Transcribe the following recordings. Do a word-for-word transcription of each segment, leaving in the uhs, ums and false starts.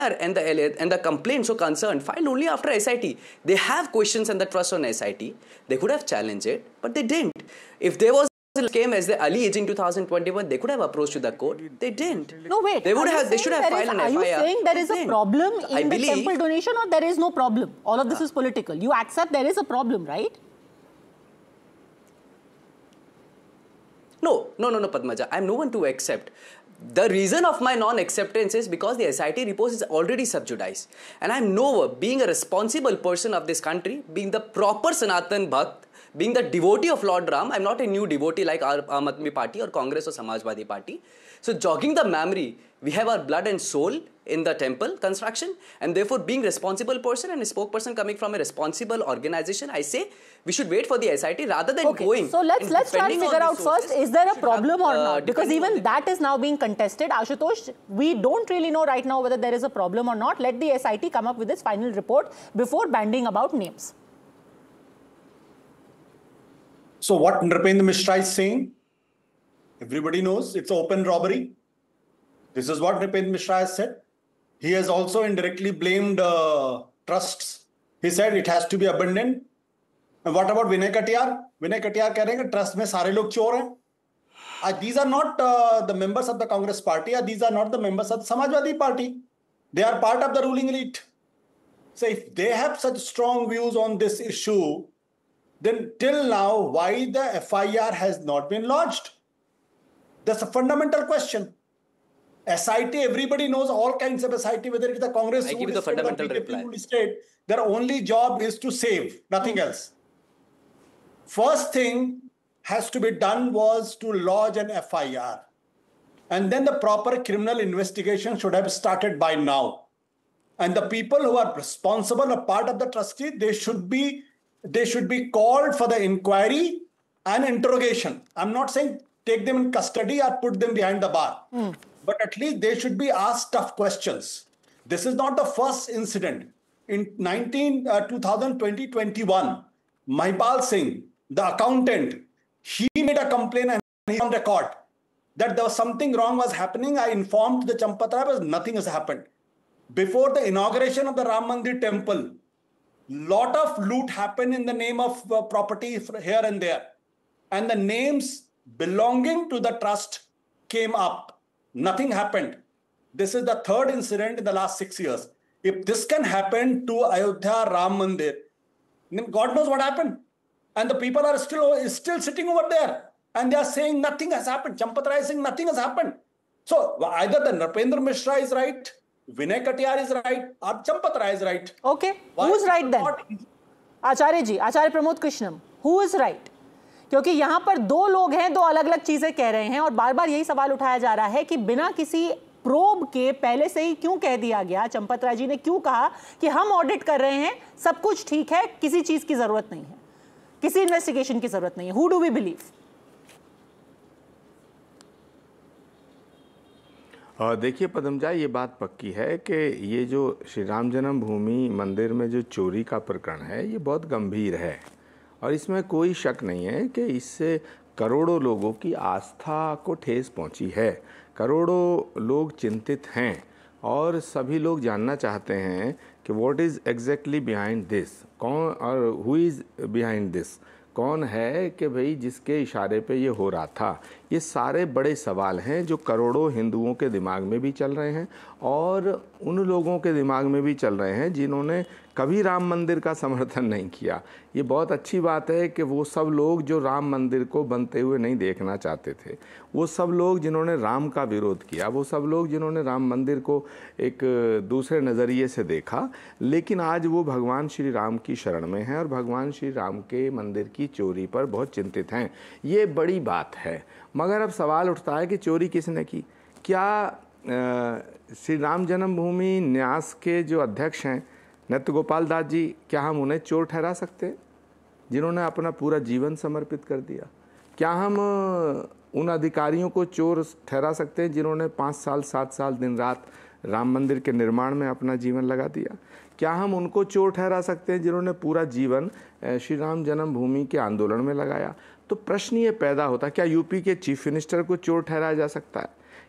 and the and the complaints so concerned filed only after S I T. They have questions and the trust on S I T. They could have challenged it, but they didn't. If there was a came as the Ali age in two thousand twenty-one, they could have approached to the court. They didn't. No, wait. They would have. They should have filed an F I R. Are you saying there is a problem in the temple donation, or there is no problem? All of this is political. You accept there is a problem, right? No, no, no, no, Padmaja. I'm no one to accept. The reason of my non-acceptance is because the S I T report is already sub judice. And I'm no, being a responsible person of this country, being the proper Sanatan Bhakt, being the devotee of Lord Ram, I'm not a new devotee like our Aam Aadmi Party or Congress or Samajwadi Party. So jogging the memory, we have our blood and soul in the temple construction, and therefore being responsible person and a spokesperson coming from a responsible organization, I say we should wait for the S I T rather than okay. going. So let's let's try and figure out first, is there a problem have, or not? Uh, because even that is now being contested. Ashutosh, we don't really know right now whether there is a problem or not. Let the S I T come up with its final report before banding about names. So what Nripendra Mishra is saying, everybody knows it's open robbery. This is what Nripendra Mishra has said. He has also indirectly blamed uh, trusts. He said it has to be abandoned. And what about Vinay Katiyar? Vinay Katiyar keh rahe hain trust mein sare log chor hain. Uh, these are not uh, the members of the Congress party, or these are not the members of the Samajwadi Party. They are part of the ruling elite. So if they have such strong views on this issue, then till now, why the F I R has not been lodged? That's a fundamental question. S I T, everybody knows all kinds of S I T, whether it's the Congress I give you the fundamental reply. State, their only job is to save, nothing else. First thing has to be done was to lodge an F I R. And then the proper criminal investigation should have started by now. And the people who are responsible, a part of the trustee, they should be, they should be called for the inquiry and interrogation. I'm not saying take them in custody or put them behind the bar. Mm. But at least they should be asked tough questions. This is not the first incident. In nineteen, uh, twenty twenty-one, Mahipal Singh, the accountant, he made a complaint and he on record that there was something wrong was happening. I informed the Champat Rai, but nothing has happened. Before the inauguration of the Ram Mandir temple, lot of loot happened in the name of uh, property here and there. And the names belonging to the trust came up. Nothing happened. This is the third incident in the last six years. If this can happen to Ayodhya Ram Mandir, then God knows what happened. And the people are still, still sitting over there. And they are saying nothing has happened. Champat Rai is saying nothing has happened. So either the Nripendra Mishra is right, Vinay Katiyar is right, or Champat Rai is right. Okay. Why Who's right then? Acharya ji, Acharya Pramod Krishnam. Who is right? क्योंकि यहाँ पर दो लोग हैं, दो अलग अलग चीजें कह रहे हैं और बार बार यही सवाल उठाया जा रहा है कि बिना किसी प्रोब के पहले से ही क्यों कह दिया गया, चंपत राय जी ने क्यों कहा कि हम ऑडिट कर रहे हैं, सब कुछ ठीक है, किसी चीज की जरूरत नहीं है, किसी इन्वेस्टिगेशन की जरूरत नहीं है. Who do we believe? देखिए पदमजा, ये बात पक्की है कि ये जो श्री राम जन्मभूमि मंदिर में जो चोरी का प्रकरण है, ये बहुत गंभीर है और इसमें कोई शक नहीं है कि इससे करोड़ों लोगों की आस्था को ठेस पहुंची है. करोड़ों लोग चिंतित हैं और सभी लोग जानना चाहते हैं कि what is exactly behind this, कौन और हु इज़ बिहाइंड दिस, कौन है कि भाई जिसके इशारे पे ये हो रहा था. ये सारे बड़े सवाल हैं जो करोड़ों हिंदुओं के दिमाग में भी चल रहे हैं और उन लोगों के दिमाग में भी चल रहे हैं जिन्होंने कभी राम मंदिर का समर्थन नहीं किया. ये बहुत अच्छी बात है कि वो सब लोग जो राम मंदिर को बनते हुए नहीं देखना चाहते थे, वो सब लोग जिन्होंने राम का विरोध किया, वो सब लोग जिन्होंने राम मंदिर को एक दूसरे नज़रिए से देखा, लेकिन आज वो भगवान श्री राम की शरण में हैं और भगवान श्री राम के मंदिर की चोरी पर बहुत चिंतित हैं. ये बड़ी बात है. मगर अब सवाल उठता है कि चोरी किसने की? क्या श्री राम जन्मभूमि न्यास के जो अध्यक्ष हैं नृत्य गोपाल दास जी, क्या हम उन्हें चोर ठहरा सकते हैं जिन्होंने अपना पूरा जीवन समर्पित कर दिया? क्या हम उन अधिकारियों को चोर ठहरा सकते हैं जिन्होंने पाँच साल सात साल दिन रात राम मंदिर के निर्माण में अपना जीवन लगा दिया? क्या हम उनको चोर ठहरा सकते हैं जिन्होंने पूरा जीवन श्री राम जन्मभूमि के आंदोलन में लगाया? तो प्रश्न ये पैदा होता है, क्या यूपी के चीफ मिनिस्टर को चोर ठहराया जा सकता है?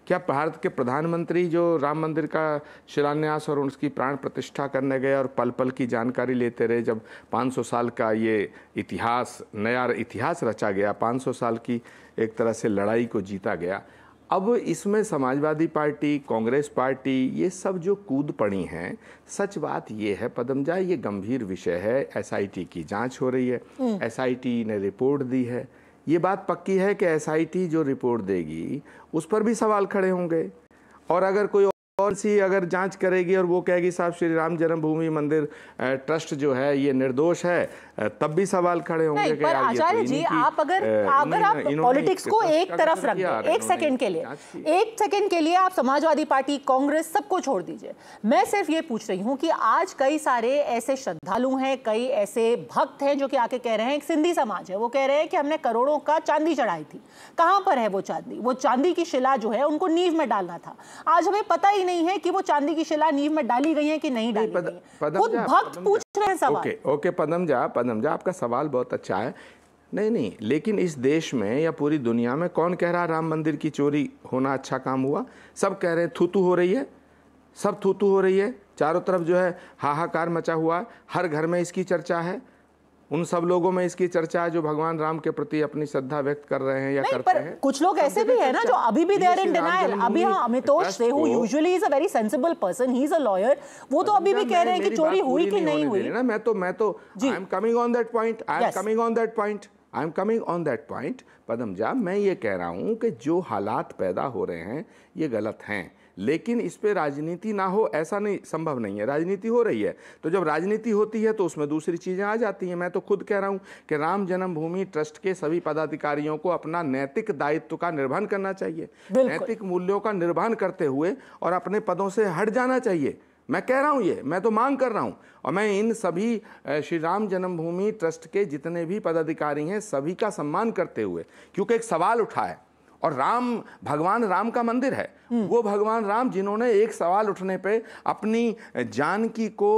क्या भारत के प्रधानमंत्री जो राम मंदिर का शिलान्यास और उसकी प्राण प्रतिष्ठा करने गए और पल पल की जानकारी लेते रहे, जब पाँच सौ साल का ये इतिहास, नया इतिहास रचा गया, पाँच सौ साल की एक तरह से लड़ाई को जीता गया। अब इसमें समाजवादी पार्टी, कांग्रेस पार्टी, ये सब जो कूद पड़ी हैं, सच बात ये है पदमजा, ये गंभीर विषय है। एसआईटी की जांच हो रही है, एसआईटी ने रिपोर्ट दी है। ये बात पक्की है कि एसआईटी जो रिपोर्ट देगी उस पर भी सवाल खड़े होंगे, और अगर कोई और सी अगर जांच करेगी और वो कहेगी साहब श्री राम जन्मभूमि मंदिर ट्रस्ट जो है ये निर्दोष है, तब भी सवाल खड़े होंगे। पर आचार्य जी, आप अगर अगर आप पॉलिटिक्स को एक तरफ रख दें एक सेकंड के लिए, एक सेकंड के लिए आप समाजवादी पार्टी, कांग्रेस, सबको छोड़ दीजिए। मैं सिर्फ ये पूछ रही हूँ कि आज कई सारे ऐसे श्रद्धालु हैं, कई ऐसे भक्त हैं जो कि आके कह रहे हैं, एक सिंधी समाज है, वो कह रहे हैं कि हमने करोड़ों का चांदी चढ़ाई थी। कहां पर है वो चांदी? वो चांदी की शिला जो है उनको नींव में डालना था। आज हमें पता ही नहीं है कि वो चांदी की शिला नींव में डाली गई है कि नहीं डाली गई है। खुद भक्त पूछ रहे हैं सवाल। ओके ओके पदमजा, पदमजा आपका सवाल बहुत अच्छा है। नहीं नहीं, लेकिन इस देश में या पूरी दुनिया में कौन कह रहा राम मंदिर की चोरी होना अच्छा काम हुआ? सब कह रहे हैं थू थू हो रही है, सब थू थू हो रही है, चारों तरफ जो है हाहाकार मचा हुआ है, हर घर में इसकी चर्चा है, उन सब लोगों में इसकी चर्चा है जो भगवान राम के प्रति अपनी श्रद्धा व्यक्त कर रहे हैं या करते हैं। कुछ लोग ऐसे भी है ना जो अभी भी देयर इन डिनायल। अभी हाँ, Amitosh सेहू usually is a very sensible person, he is a lawyer, वो तो अभी भी कह रहे हैं कि चोरी हुई कि नहीं हुई ना। मैं तो मैं तो I am coming on that point, I am coming on that point, I am coming on that point Padmaja. मैं ये कह रहा हूँ कि जो हालात पैदा हो रहे हैं ये गलत हैं, लेकिन इस पे राजनीति ना हो ऐसा नहीं, संभव नहीं है। राजनीति हो रही है, तो जब राजनीति होती है तो उसमें दूसरी चीज़ें आ जाती हैं। मैं तो खुद कह रहा हूँ कि राम जन्मभूमि ट्रस्ट के सभी पदाधिकारियों को अपना नैतिक दायित्व का निर्वहन करना चाहिए, नैतिक मूल्यों का निर्वहन करते हुए और अपने पदों से हट जाना चाहिए। मैं कह रहा हूँ ये, मैं तो मांग कर रहा हूँ, और मैं इन सभी श्री राम जन्मभूमि ट्रस्ट के जितने भी पदाधिकारी हैं सभी का सम्मान करते हुए, क्योंकि एक सवाल उठा है और राम, भगवान राम का मंदिर है, वो भगवान राम जिन्होंने एक सवाल उठने पे अपनी जानकी को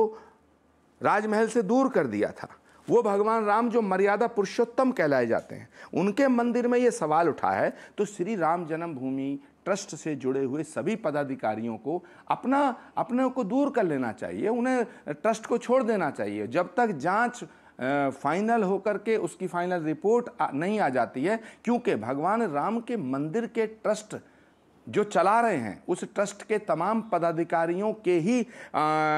राजमहल से दूर कर दिया था, वो भगवान राम जो मर्यादा पुरुषोत्तम कहलाए जाते हैं, उनके मंदिर में ये सवाल उठा है। तो श्री राम जन्मभूमि ट्रस्ट से जुड़े हुए सभी पदाधिकारियों को अपना अपने को दूर कर लेना चाहिए, उन्हें ट्रस्ट को छोड़ देना चाहिए जब तक जांच फाइनल होकर के उसकी फाइनल रिपोर्ट नहीं आ जाती है, क्योंकि भगवान राम के मंदिर के ट्रस्ट जो चला रहे हैं उस ट्रस्ट के तमाम पदाधिकारियों के ही आ,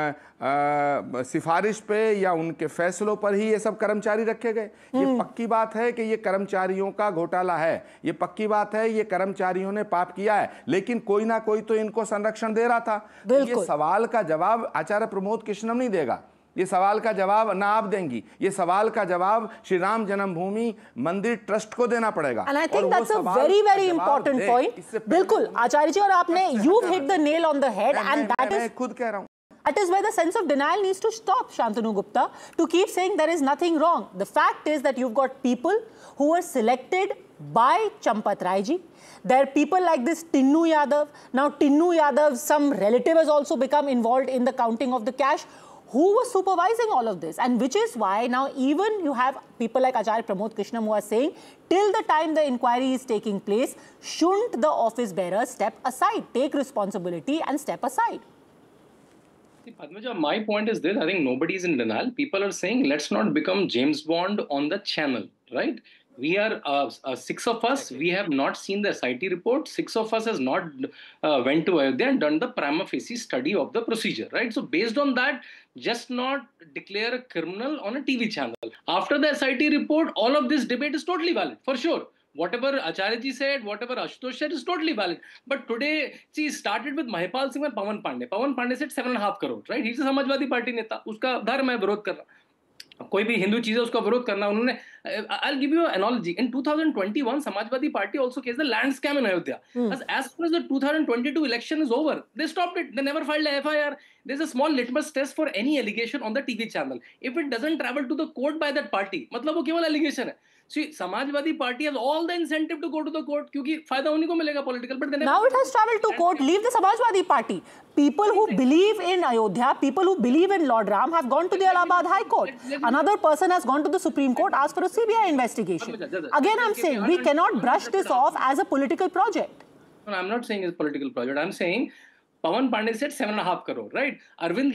आ, सिफारिश पे या उनके फैसलों पर ही ये सब कर्मचारी रखे गए। ये पक्की बात है कि ये कर्मचारियों का घोटाला है, ये पक्की बात है ये कर्मचारियों ने पाप किया है, लेकिन कोई ना कोई तो इनको संरक्षण दे रहा था। ये सवाल का जवाब आचार्य प्रमोद कृष्णम नहीं देगा, ये सवाल का जवाब ना आप देंगी, ये सवाल का जवाब श्री राम जन्मभूमि मंदिर ट्रस्ट को देना पड़ेगा। And I think that's a very very important point। बिल्कुल आचार्य जी, और आपने you've hit the nail on the head, and that is, खुद कह रहा हूँ, that is where the sense of denial needs to stop, Shantanu Gupta, to keep saying there is nothing wrong. The fact is that you've got people who were selected by Champat Rai ji. There are people like this Tinnu Yadav. Now Tinnu Yadav, some relative has also become involved in the counting of the cash. Who was supervising all of this? And which is why now even you have people like Acharya Pramod Krishnam who are saying, till the time the inquiry is taking place, shouldn't the office bearer step aside, take responsibility and step aside? See, Padmaja, my point is this: I think nobody is in denial. People are saying, let's not become James Bond on the channel, right? We are uh, uh, six of us. We have not seen the S I T report. Six of us has not uh, went to Ayodhya and done the prima facie study of the procedure, right? So based on that, just not declare a criminal on a T V channel. After the S I T report, all of this debate is totally valid, for sure. Whatever Acharya ji said, whatever Ashutosh said is totally valid. But today, see, it started with Mahipal Singh and Pawan Pandey. Pawan Pandey said seven and a half crore, right? He's a Samajwadi Party neta. Uska dharma hai विरोध करना. कोई भी हिंदू चीज है उसका विरोध करना. उन्होंने, I'll give you an analogy. In two thousand twenty-one, Samajwadi Party also case the land scam in Ayodhya. Hmm. As, as soon as the two thousand twenty-two election is over, they stopped it. They never filed a F I R. There's a small litmus test for any allegation on the T V channel. If it doesn't travel to the court by that party, मतलब वो केवल allegation है. See, Samajwadi Party has all the incentive to go to the court क्योंकि फायदा उन्हीं को मिलेगा political. But now it has travelled to court. Leave the Samajwadi Party. People who believe in Ayodhya, people who believe in Lord Ram have gone to the Allahabad High Court. Another person has gone to the Supreme Court, asked for a C B I investigation. Again, I'm saying we cannot brush this off as a political project. No, I'm not saying it's a political project. I'm saying Pawan Pandey said seven and a half crore, right? Arvind